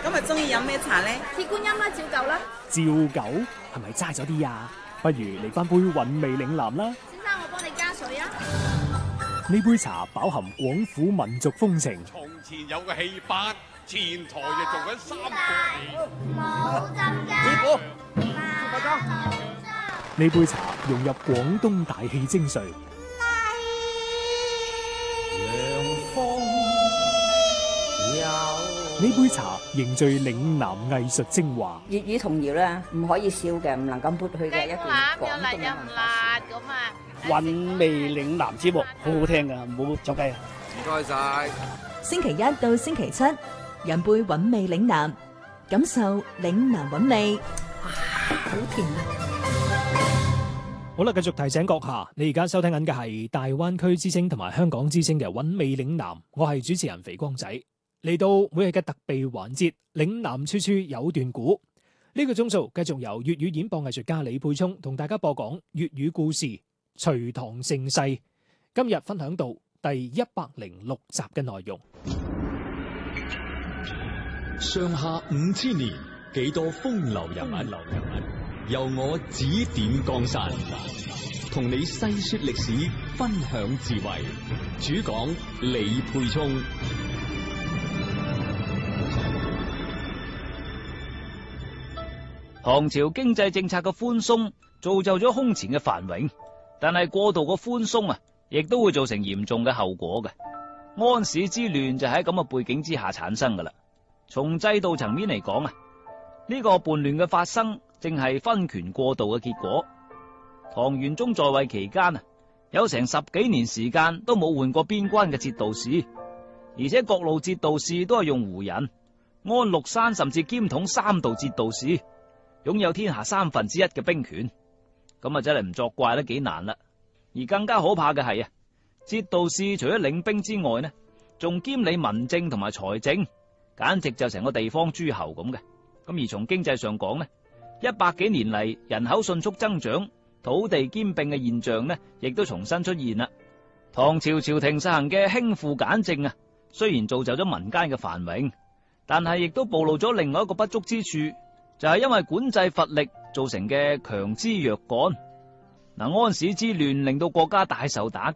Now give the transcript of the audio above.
咁啊，中意飲咩茶咧？ 鐵觀音啦，照舊啦。 照舊係咪齋咗啲啊？不如嚟翻杯韻味嶺南啦。 先生，我幫你加水啊。 呢杯茶飽含廣府民族風情。 從前有個戲班，前台就做緊三個冇浸㗎。 師傅， 呢杯茶融入廣東大戲精髓。呢杯茶凝聚嶺南藝術精華。 粵語童謠咧，唔可以少嘅，唔能夠抹去嘅一段廣東嘅文化。 咁啊。 韻味嶺南節目好好聽㗎，唔好走雞啊！ 唔該晒。 星期一到星期七，飲杯韻味嶺南，感受嶺南韻味。哇，好甜啊！ 好啦，繼續提醒閣下，你而家收聽緊嘅係大灣區之聲同埋香港之聲嘅韻味嶺南，我係主持人肥光仔。嚟到每日嘅特備環節，嶺南處處有段古。呢個鐘數繼續由粵語演播藝術家李佩聰同大家播講粵語故事《隋唐盛世》。今日分享到第106集嘅內容。 上下5000年，幾多風流人物，由我指點江山，同你細說歷史，分享智慧。主講李佩聰。 唐朝經濟政策嘅寬鬆造就咗空前嘅繁榮，但係過度嘅寬鬆啊，亦都會造成嚴重嘅後果嘅。安史之亂就喺咁嘅背景之下產生噶啦。從制度層面嚟講啊，呢個叛亂嘅發生正係分權過度嘅結果。唐玄宗在位期間啊，有成10幾年時間都冇換過邊關嘅節度使，而且各路節度使都係用胡人。安祿山甚至兼統3道節度使，擁有天下1/3嘅兵權，咁啊真係唔作怪得幾難啦。而更加可怕嘅係啊，節度使除咗領兵之外呢，仲兼理民政同埋財政，簡直就成個地方諸侯咁嘅。咁而從經濟上講呢，100幾年嚟人口迅速增長，土地兼併嘅現象呢，亦都重新出現啦。唐朝朝廷實行嘅輕富簡政啊，雖然造就咗民間嘅繁榮，但係亦都暴露咗另外一個不足之處。就係因為管制乏力造成嘅強枝弱幹。安史之亂令到國家大受打擊，